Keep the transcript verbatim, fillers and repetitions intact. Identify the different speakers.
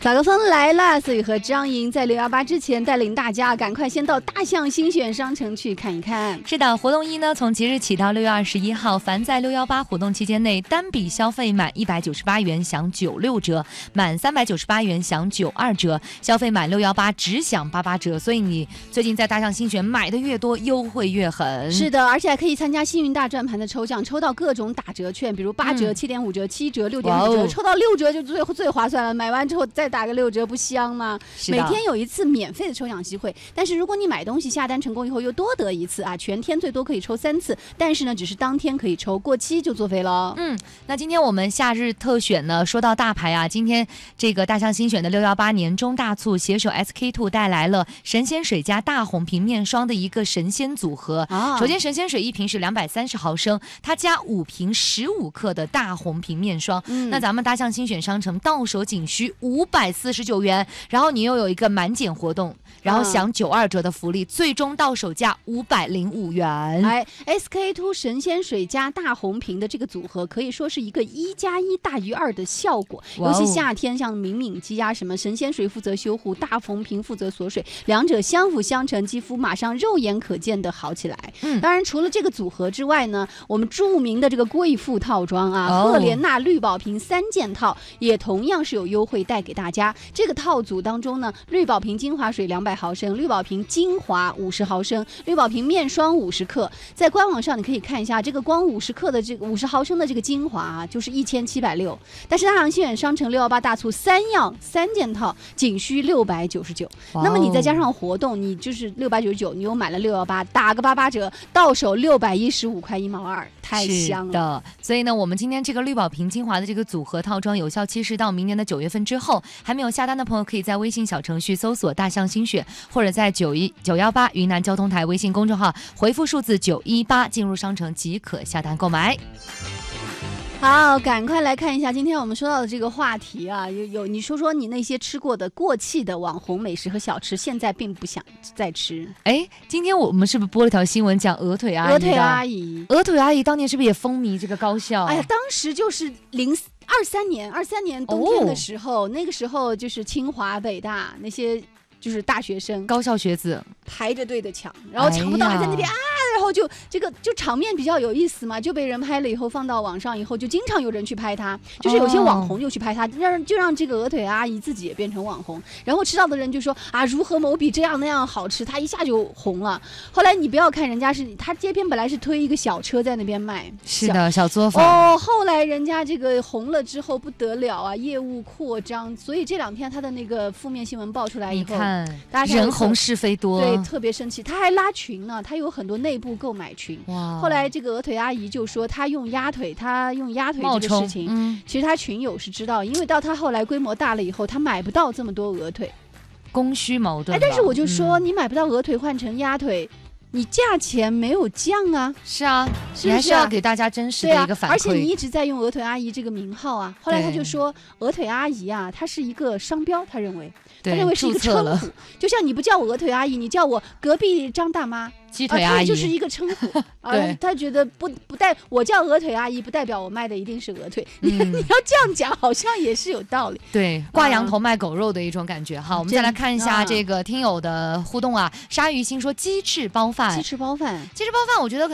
Speaker 1: 早高峰来了，所以和张莹在六幺八之前带领大家赶快先到大象新选商城去看一看。
Speaker 2: 是的，活动一呢，从即日起到六月二十一号，凡在六幺八活动期间内单笔消费满一百九十八元享九六折，满三百九十八元享九二折，消费满六幺八只享八八折。所以你最近在大象新选买的越多，优惠越狠。
Speaker 1: 是的，而且还可以参加幸运大转盘的抽奖，抽到各种打折券，比如八折、七点五折、七折、六点五折，哦、抽到六折就最最划算了。买完之后再打个六折，不香吗？每天有一次免费的抽奖机会，但是如果你买东西下单成功以后又多得一次啊，全天最多可以抽三次，但是呢，只是当天可以抽，过期就作废了。
Speaker 2: 嗯，那今天我们夏日特选呢，说到大牌啊，今天这个大象新选的六幺八年终大促，携手 S K two 带来了神仙水加大红瓶面霜的一个神仙组合。啊、首先，神仙水一瓶是两百三十毫升，它加五瓶十五克的大红瓶面霜。嗯、那咱们大象新选商城到手仅需五百四十九元，然后你又有一个满减活动，然后享九二折的福利，嗯、最终到手价五百零五元。
Speaker 1: 哎 ，S K two 神仙水加大红瓶的这个组合可以说是一个一加一大于二的效果。尤其夏天，像敏敏肌啊，什么神仙水负责修护，大红瓶负责锁水，两者相辅相成，肌肤马上肉眼可见的好起来。嗯，当然除了这个组合之外呢，我们著名的这个贵妇套装啊，哦、赫莲娜绿宝瓶三件套也同样是有优惠带给大家。这个套组当中呢，绿宝瓶精华水两百毫升，绿宝瓶精华五十毫升，绿宝瓶面霜五十克。在官网上你可以看一下，这个光五十克的这个五十毫升的这个精华啊，就是一千七百六。但是大象新选商城六幺八大促三样三件套仅需六百九十九。那么你再加上活动，你就是六百九十九，你又买了六幺八，打个八八折，到手六百一十五块一毛二，太香了。
Speaker 2: 是的，所以呢，我们今天这个绿宝瓶精华的这个组合套装有效期是到明年的九月份之后，还没有下单的朋友可以在微信小程序搜索大象新选，或者在九一九幺八云南交通台微信公众号回复数字九一八进入商城即可下单购买。
Speaker 1: 好，赶快来看一下今天我们说到的这个话题啊，有有你说说你那些吃过的过气的网红美食和小吃，现在并不想再吃。
Speaker 2: 哎，今天我们是不是播了条新闻讲鹅腿阿姨？
Speaker 1: 鹅腿阿姨，
Speaker 2: 鹅腿阿姨当年是不是也风靡这个高校？
Speaker 1: 哎呀，当时就是零二三年，二三年冬天的时候，哦、那个时候就是清华、北大那些就是大学生、
Speaker 2: 高校学子
Speaker 1: 排着队的抢，然后抢不到还在那边、哎、啊。然后就这个就场面比较有意思嘛，就被人拍了以后放到网上以后，就经常有人去拍他，就是有些网红就去拍他，让就让这个鹅腿阿姨自己也变成网红，然后吃到的人就说啊，如何某比这样那样好吃，他一下就红了。后来你不要看人家是他街边本来是推一个小车在那边卖，
Speaker 2: 是的，小作坊
Speaker 1: 哦，后来人家这个红了之后不得了啊，业务扩张，所以这两天他的那个负面新闻爆出来以后，
Speaker 2: 你看
Speaker 1: 大家
Speaker 2: 人红是非多，
Speaker 1: 对，特别生气，他还拉群呢，他有很多内部购买群。后来这个鹅腿阿姨就说她用鸭腿，她用鸭腿这个事情、嗯、其实她群友是知道，因为到她后来规模大了以后，她买不到这么多鹅腿，
Speaker 2: 供需矛盾。
Speaker 1: 哎，但是我就说、嗯、你买不到鹅腿换成鸭腿，你价钱没有降啊。
Speaker 2: 是啊，
Speaker 1: 是是啊，
Speaker 2: 你还是要给大家真实的一个反馈、
Speaker 1: 啊、而且你一直在用鹅腿阿姨这个名号啊，后来他就说鹅腿阿姨啊，它是一个商标，他认为他认为是一个称呼，就像你不叫我鹅腿阿姨，你叫我隔壁张大妈
Speaker 2: 鸡腿阿姨、
Speaker 1: 啊、就是一个称呼啊，他觉得不不代我叫鹅腿阿姨不代表我卖的一定是鹅腿、嗯、你, 你要这样讲好像也是有道理，
Speaker 2: 对，挂羊头卖狗肉的一种感觉。好，我们再来看一下这个听友的互动啊。鲨鱼星说鸡翅包饭，
Speaker 1: 鸡翅包饭，
Speaker 2: 鸡翅包饭我觉得